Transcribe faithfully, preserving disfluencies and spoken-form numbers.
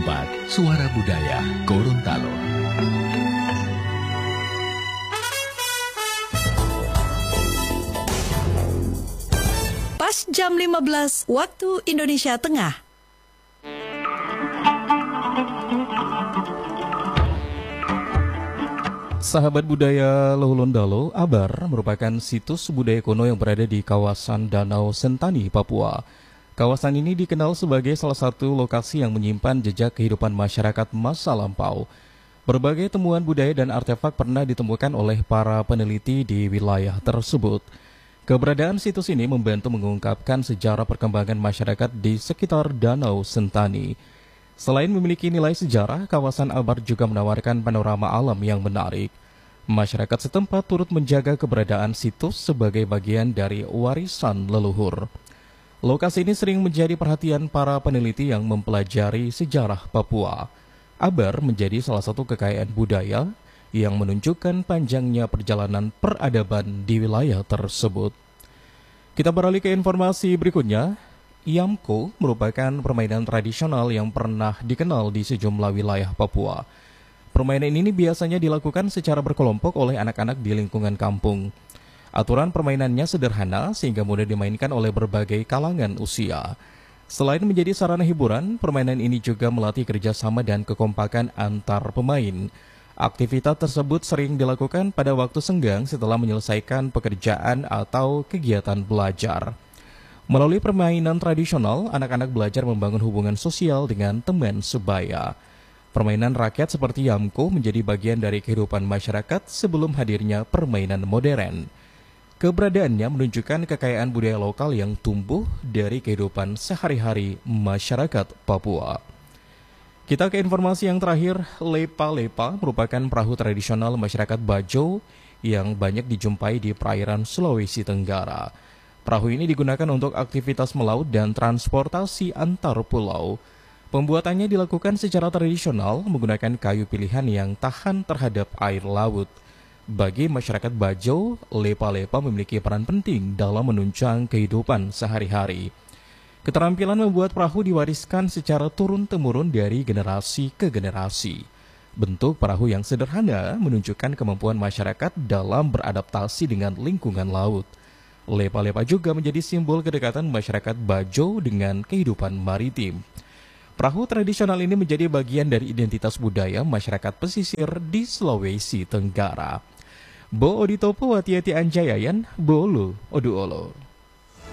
empat, Suara Budaya Gorontalo. Pas jam lima belas waktu Indonesia Tengah. Sahabat budaya Lohulondalo, Abar merupakan situs budaya kuno yang berada di kawasan Danau Sentani, Papua. Kawasan ini dikenal sebagai salah satu lokasi yang menyimpan jejak kehidupan masyarakat masa lampau. Berbagai temuan budaya dan artefak pernah ditemukan oleh para peneliti di wilayah tersebut. Keberadaan situs ini membantu mengungkapkan sejarah perkembangan masyarakat di sekitar Danau Sentani. Selain memiliki nilai sejarah, kawasan Abar juga menawarkan panorama alam yang menarik. Masyarakat setempat turut menjaga keberadaan situs sebagai bagian dari warisan leluhur. Lokasi ini sering menjadi perhatian para peneliti yang mempelajari sejarah Papua. Abar menjadi salah satu kekayaan budaya yang menunjukkan panjangnya perjalanan peradaban di wilayah tersebut. Kita beralih ke informasi berikutnya. Yamko merupakan permainan tradisional yang pernah dikenal di sejumlah wilayah Papua. Permainan ini biasanya dilakukan secara berkelompok oleh anak-anak di lingkungan kampung. Aturan permainannya sederhana sehingga mudah dimainkan oleh berbagai kalangan usia. Selain menjadi sarana hiburan, permainan ini juga melatih kerjasama dan kekompakan antar pemain. Aktivitas tersebut sering dilakukan pada waktu senggang setelah menyelesaikan pekerjaan atau kegiatan belajar. Melalui permainan tradisional, anak-anak belajar membangun hubungan sosial dengan teman sebaya. Permainan rakyat seperti Yamko menjadi bagian dari kehidupan masyarakat sebelum hadirnya permainan modern. Keberadaannya menunjukkan kekayaan budaya lokal yang tumbuh dari kehidupan sehari-hari masyarakat Papua. Kita ke informasi yang terakhir, Lepa-Lepa merupakan perahu tradisional masyarakat Bajo yang banyak dijumpai di perairan Sulawesi Tenggara. Perahu ini digunakan untuk aktivitas melaut dan transportasi antar pulau. Pembuatannya dilakukan secara tradisional menggunakan kayu pilihan yang tahan terhadap air laut. Bagi masyarakat Bajo, Lepa-Lepa memiliki peran penting dalam menunjang kehidupan sehari-hari. Keterampilan membuat perahu diwariskan secara turun-temurun dari generasi ke generasi. Bentuk perahu yang sederhana menunjukkan kemampuan masyarakat dalam beradaptasi dengan lingkungan laut. Lepa-Lepa juga menjadi simbol kedekatan masyarakat Bajo dengan kehidupan maritim. Perahu tradisional ini menjadi bagian dari identitas budaya masyarakat pesisir di Sulawesi Tenggara. Bo Oditopo Watiati Anjayayan, Bolo Oduolo.